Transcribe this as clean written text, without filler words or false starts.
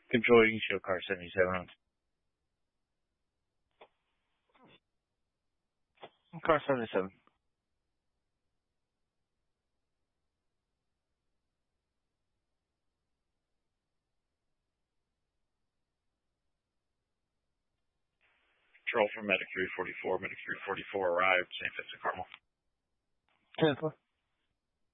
Control, you can show car 77 on. Car 77. Control for Medic 344. Medic 344 arrived. St. Vincent Carmel. 10-4.